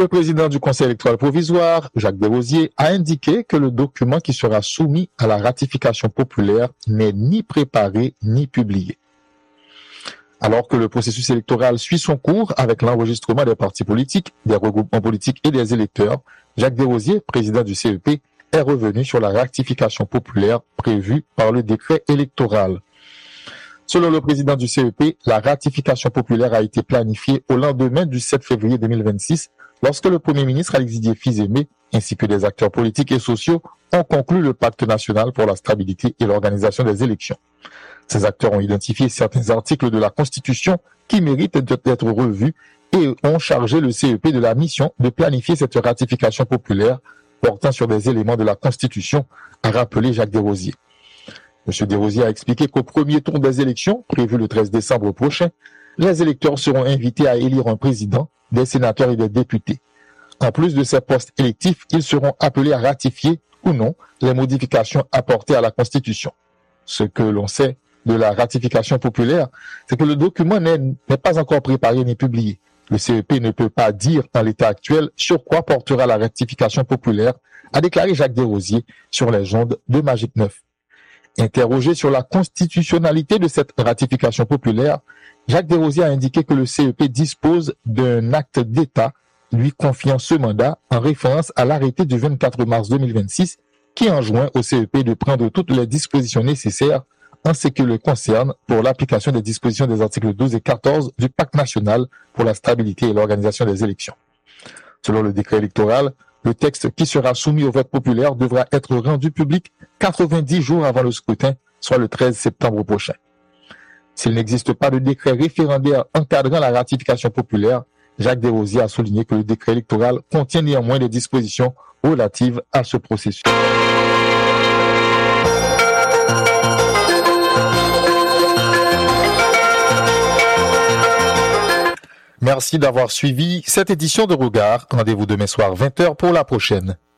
Le président du Conseil électoral provisoire, Jacques Desrosiers, a indiqué que le document qui sera soumis à la ratification populaire n'est ni préparé ni publié. Alors que le processus électoral suit son cours avec l'enregistrement des partis politiques, des regroupements politiques et des électeurs, Jacques Desrosiers, président du CEP, est revenu sur la ratification populaire prévue par le décret électoral. Selon le président du CEP, la ratification populaire a été planifiée au lendemain du 7 février 2026, lorsque le Premier ministre Alexis Fils-Aimé, ainsi que des acteurs politiques et sociaux, ont conclu le pacte national pour la stabilité et l'organisation des élections. Ces acteurs ont identifié certains articles de la Constitution qui méritent d'être revus et ont chargé le CEP de la mission de planifier cette ratification populaire portant sur des éléments de la Constitution, a rappelé Jacques Desrosiers. M. Desrosiers a expliqué qu'au premier tour des élections, prévu le 13 décembre prochain, les électeurs seront invités à élire un président, des sénateurs et des députés. En plus de ces postes électifs, ils seront appelés à ratifier ou non les modifications apportées à la Constitution. Ce que l'on sait de la ratification populaire, c'est que le document n'est pas encore préparé ni publié. Le CEP ne peut pas dire en l'état actuel sur quoi portera la ratification populaire, a déclaré Jacques Desrosiers sur les ondes de Magic 9. Interrogé sur la constitutionnalité de cette ratification populaire, Jacques Desrosiers a indiqué que le CEP dispose d'un acte d'État lui confiant ce mandat en référence à l'arrêté du 24 mars 2026 qui enjoint au CEP de prendre toutes les dispositions nécessaires en ce qui le concerne pour l'application des dispositions des articles 12 et 14 du Pacte national pour la stabilité et l'organisation des élections. Selon le décret électoral, le texte qui sera soumis au vote populaire devra être rendu public 90 jours avant le scrutin, soit le 13 septembre prochain. S'il n'existe pas de décret référendaire encadrant la ratification populaire, Jacques Desrosiers a souligné que le décret électoral contient néanmoins des dispositions relatives à ce processus. Merci d'avoir suivi cette édition de Regard. Rendez-vous demain soir 20h pour la prochaine.